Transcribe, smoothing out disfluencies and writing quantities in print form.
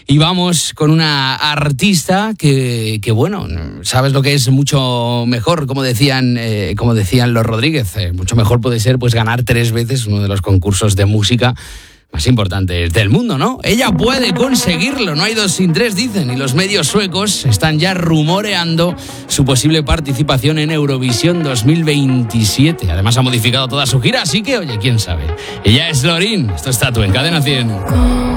Y vamos con una artista que bueno, sabes lo que es mucho mejor, como decían los Rodríguez, mucho mejor puede ser pues ganar 3 veces uno de los concursos de música más importantes del mundo, ¿no? Ella puede conseguirlo, no hay 2 sin 3, dicen, y los medios suecos están ya rumoreando su posible participación en Eurovisión 2027. Además ha modificado toda su gira, así que, oye, quién sabe. Ella es Loreen, esto está tú en Cadena 100.